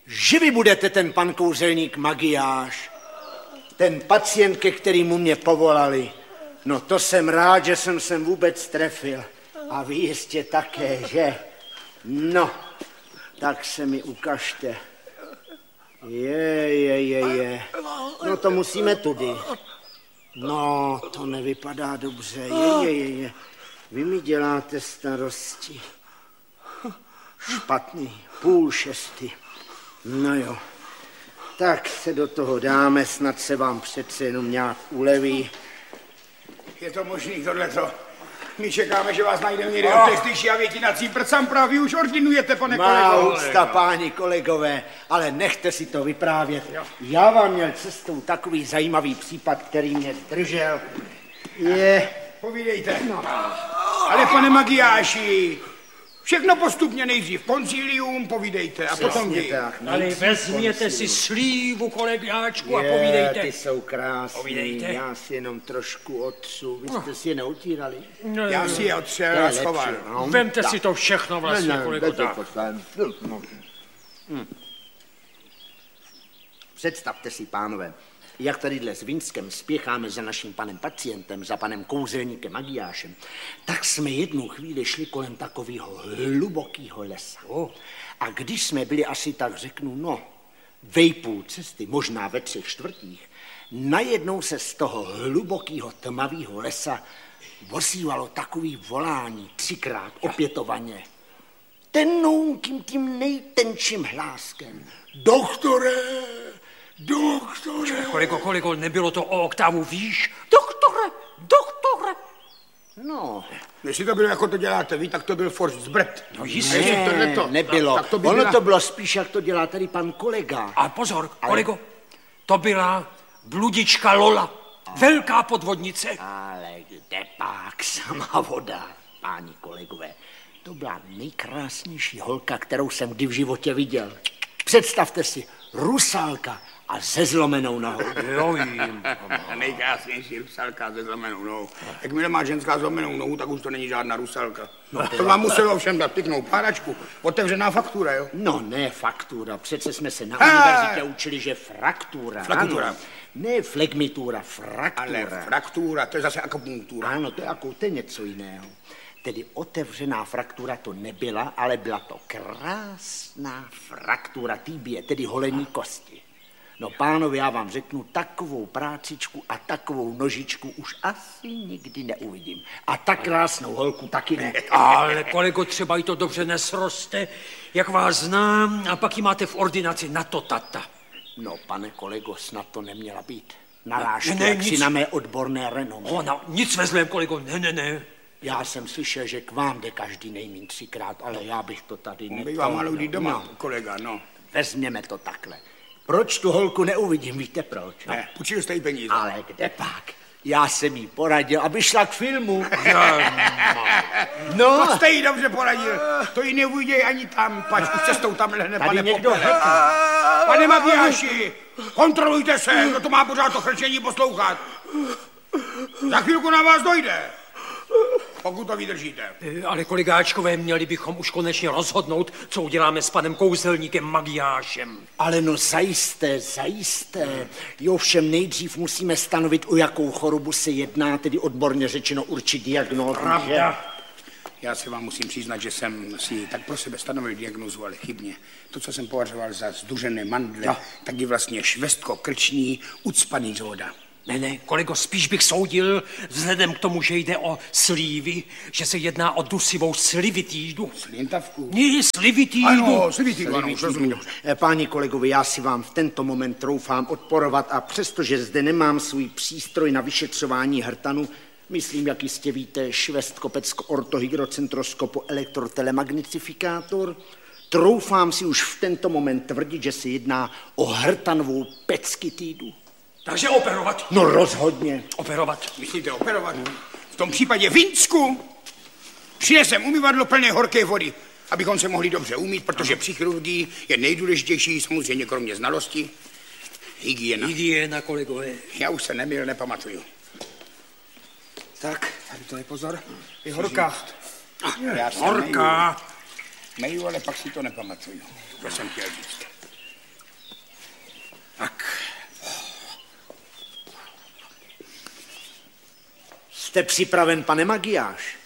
že vy budete ten pan kouzelník Magiáš, ten pacient, ke kterému mě povolali. No to jsem rád, že jsem sem vůbec trefil. A vy jistě také, že? No, tak se mi ukažte. Je. No to musíme tudy. No, to nevypadá dobře. Je. Vy mi děláte starosti. Špatný, 5:30. No jo. Tak se do toho dáme, snad se vám přece jenom nějak uleví. Je to možný tohleto? My čekáme, že vás najdeme někde optističí a větinací prcám právě už ordinujete, pane kolego. Má úcta, páni kolegové, ale nechte si to vyprávět. Jo. Já vám měl cestou takový zajímavý případ, který mě zdržel. Povídejte. No. Ale pane Magiáši, všechno postupně nejdřív koncilium, povídejte a potom vy. Ale vezměte si slívu, kolegáčku, a povídejte. Ty jsou krásný, povídejte. Já si jenom trošku otřu. Vy jste si je neutírali? No, já si je otřel a schoval. Vemte si to všechno vlastně, kolego, tak. Představte si, pánové, jak tadyhle s Vinskem spěcháme za naším panem pacientem, za panem kouzelníkem Magiášem, tak jsme jednu chvíli šli kolem takového hlubokého lesa. A když jsme byli asi tak řeknu, vejpůl cesty, možná ve 3/4, najednou se z toho hlubokého tmavého lesa ozývalo takový volání 3krát opětovaně. Tenounkým tím nejtenčím hláskem. Doktore! Kolego, nebylo to o oktávu výš? Doktore! No. Jestli to bylo, jako to děláte vy, tak to byl forst zbrt. No jistě. Nebylo. Tak to bylo spíš, jak to dělá tady pan kolega. A pozor, kolego, to byla bludička Lola. Velká podvodnice. Ale kde pak sama voda, páni kolegové. To byla nejkrásnější holka, kterou jsem kdy v životě viděl. Představte si, Rusálka a se zlomenou nohou. Nejkrásnější Rusálka se zlomenou nohou. Jakmile má ženská zlomenou nohu, tak už to není žádná Rusálka. To vám muselo všem dát pěknou páračku. Otevřená faktura, jo? No ne faktura, přece jsme se na univerzitě učili, že fraktura. Ano. Ne flegmitura, fraktura. Ale fraktura, to je zase akupunktura. Ano, to je něco jiného. Tedy otevřená fraktura to nebyla, ale byla to krásná fraktura tibie, tedy holení kosti. No pánové, já vám řeknu, takovou prácičku a takovou nožičku už asi nikdy neuvidím. A tak krásnou holku taky ne. Ale kolego, třeba i to dobře nesroste, jak vás znám, a pak ji máte v ordinaci na to tata. No, pane kolego, snad to neměla být narážka jaksi na mé odborné renomé. Nic ve zlém, kolego, ne. Já jsem slyšel, že k vám jde každý nejmín 3krát, ale já bych to tady nechal. Bývá málo kdy doma, kolega, Vezměme to takhle. Proč tu holku neuvidím, víte proč? Ne, půjčil jste jí peníze. Ale kde pak? Já jsem jí poradil, aby šla k filmu. No. To jste jí dobře poradil. To jí neuviděj ani tam, pač už cestou tam lehne, pane Popele. Pane Magiáši, kontrolujte se, kdo to má pořád to chrčení poslouchat. Za chvilku na vás dojde. Pokud to vydržíte. Ale kolegáčkové, měli bychom už konečně rozhodnout, co uděláme s panem kouzelníkem Magiášem. Ale no zajisté. Jo, všem nejdřív musíme stanovit, o jakou chorobu se jedná, tedy odborně řečeno určit diagnózu. Pravda. Já se vám musím přiznat, že jsem si tak pro sebe stanovil diagnózu, ale chybně. To, co jsem považoval za zdužené mandle, tak je vlastně švestko-krční ucpaný žóda. Ne, kolego, spíš bych soudil, vzhledem k tomu, že jde o slívy, že se jedná o dusivou slivitídu. Slintavku? Ne, slivitídu. Ano, slivitídu, ano, už rozumím. Páni kolegovi, já si vám v tento moment troufám odporovat a přestože zde nemám svůj přístroj na vyšetřování hrtanu, myslím, jak jistě víte, švestkopecko-ortohygrocentroskopo-elektrotelemagnifikátor, troufám si už v tento moment tvrdit, že se jedná o hrtanovou peckitídu. Takže operovat. No rozhodně. Operovat. Myslíte operovat? V tom případě Vinsku přinesem umyvadlo plné horké vody, abychom se mohli dobře umýt, protože při chirurgii je nejdůležitější, samozřejmě kromě znalosti, hygiena. Hygiena, kolegové. Já už se nemil, nepamatuju. Tak, tady to je pozor. Je horká. Horká. Meju, ale pak si to nepamatuju. To jsem chtěl říct. Jste připraven, pane Magiáš?